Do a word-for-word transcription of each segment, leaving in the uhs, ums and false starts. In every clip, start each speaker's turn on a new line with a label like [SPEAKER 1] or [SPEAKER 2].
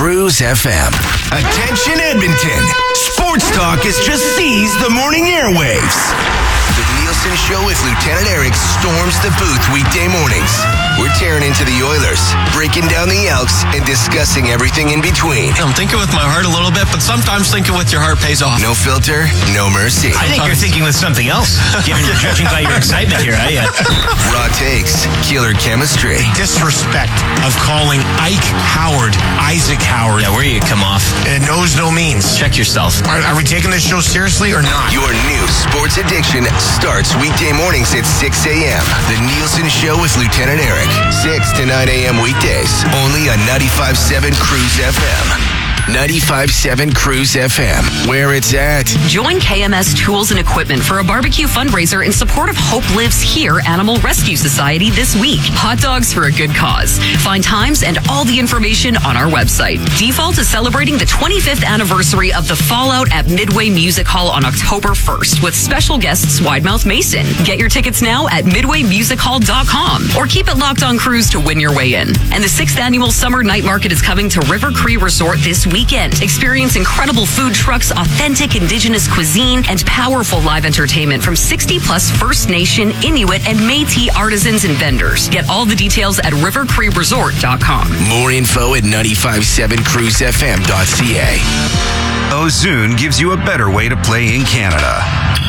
[SPEAKER 1] Cruise F M. Attention Edmonton. Sports Talk has just seized the morning airwaves. The Nielsen Show with Lieutenant Eric storms the booth weekday mornings. We're tearing into the Oilers, breaking down the Elks, and discussing everything in between.
[SPEAKER 2] I'm thinking with my heart a little bit, but sometimes thinking with your heart pays off.
[SPEAKER 1] No filter, no mercy.
[SPEAKER 3] I think you're thinking with something else, given judging by your excitement here, eh? Yeah.
[SPEAKER 1] Raw takes, killer chemistry.
[SPEAKER 4] Disrespect of calling Ike Howard Isaac Howard.
[SPEAKER 2] Yeah, where you come off?
[SPEAKER 4] It knows no means.
[SPEAKER 2] Check yourself.
[SPEAKER 4] Are, are we taking this show seriously or not?
[SPEAKER 1] Your new sports addiction starts weekday mornings at six a.m. The Nielsen Show with Lieutenant Eric. six to nine a.m. weekdays. Only on ninety-five point seven Cruise F M. ninety-five point seven Cruise F M, where it's at.
[SPEAKER 5] Join K M S Tools and Equipment for a barbecue fundraiser in support of Hope Lives Here Animal Rescue Society this week. Hot dogs for a good cause. Find times and all the information on our website. Default is celebrating the twenty-fifth anniversary of the Fallout at Midway Music Hall on October first with special guests Widemouth Mason. Get your tickets now at midway music hall dot com or keep it locked on Cruise to win your way in. And the sixth annual Summer Night Market is coming to River Cree Resort this weekend. Experience incredible food trucks, authentic indigenous cuisine, and powerful live entertainment from sixty plus First Nation, Inuit, and Métis artisans and vendors. Get all the details at river cree resort dot com.
[SPEAKER 1] More info at ninety-five point seven cruise f m dot c a.
[SPEAKER 6] Ozoon gives you a better way to play in Canada.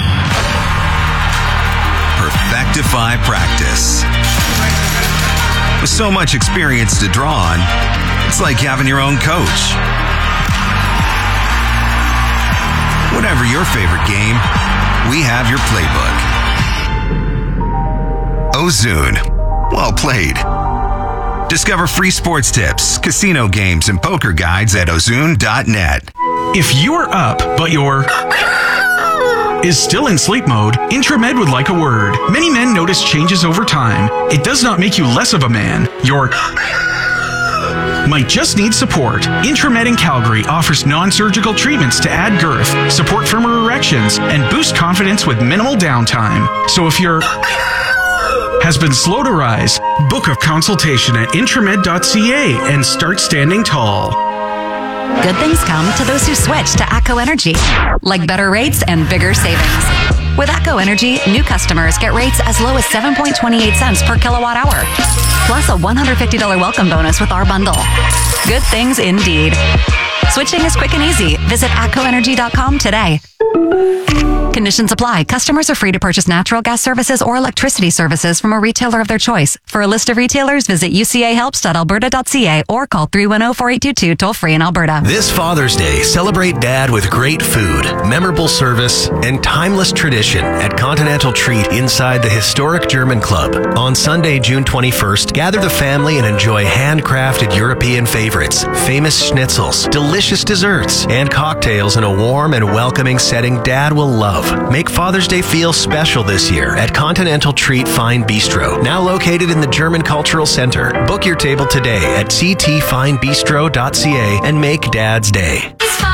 [SPEAKER 6] Perfectify practice. With so much experience to draw on, it's like having your own coach. Whatever your favorite game, we have your playbook. Ozoon. Well played. Discover free sports tips, casino games, and poker guides at ozoon dot net.
[SPEAKER 7] If you're up, but you're is still in sleep mode, Intramed would like a word. Many men notice changes over time. It does not make you less of a man. You're might just need support. Intramed in Calgary offers non-surgical treatments to add girth, support firmer erections, and boost confidence with minimal downtime. So if you're has been slow to rise, book a consultation at intramed dot c a and start standing tall.
[SPEAKER 8] Good things come to those who switch to ATCO Energy, like better rates and bigger savings. With ATCO Energy, new customers get rates as low as seven point two eight cents per kilowatt hour, plus a one hundred fifty dollars welcome bonus with our bundle. Good things indeed. Switching is quick and easy. Visit atco energy dot com today. Conditions apply. Customers are free to purchase natural gas services or electricity services from a retailer of their choice. For a list of retailers, visit u c a helps dot alberta dot c a or call three one zero, four eight two two toll free in Alberta.
[SPEAKER 9] This Father's Day, celebrate Dad with great food, memorable service, and timeless tradition at Continental Treat inside the historic German Club. On Sunday, June twenty-first, gather the family and enjoy handcrafted European favorites, famous schnitzels, delicious desserts, and cocktails in a warm and welcoming setting Dad will love. Make Father's Day feel special this year at Continental Treat Fine Bistro, now located in the German Cultural Center. Book your table today at c t fine bistro dot c a and make Dad's day.